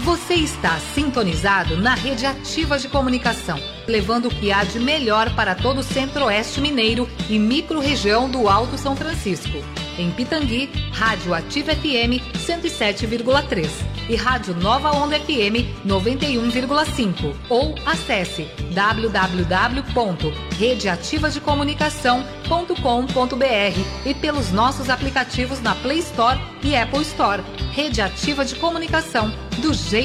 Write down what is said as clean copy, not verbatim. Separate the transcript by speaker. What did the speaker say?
Speaker 1: Você está sintonizado na Rede Ativa de Comunicação, levando o que há de melhor para todo o Centro-Oeste Mineiro e micro-região do Alto São Francisco. Em Pitangui, Rádio Ativa FM 107,3 e Rádio Nova Onda FM 91,5. Ou acesse www.redeativadecomunicação.com.br e pelos nossos aplicativos na Play Store e Apple Store. Rede Ativa de Comunicação, do jeito